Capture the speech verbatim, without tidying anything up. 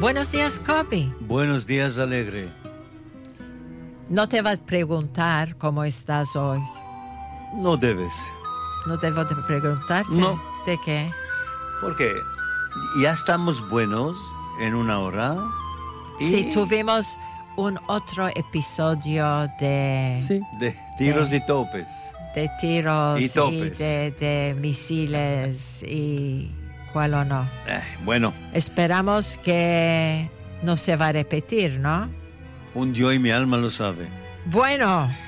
Buenos días, Kobe. Buenos días, Alegre. No te va a preguntar cómo estás hoy. No debes. No debo de preguntarte. No. ¿De qué? Porque ya estamos buenos en una hora. Y... Sí, tuvimos un otro episodio de... Sí, de tiros de, y topes. De tiros y, y, topes. de, de misiles y cuál o no. Eh, bueno. Esperamos que no se va a repetir, ¿no? Un Dios y mi alma lo sabe. Bueno.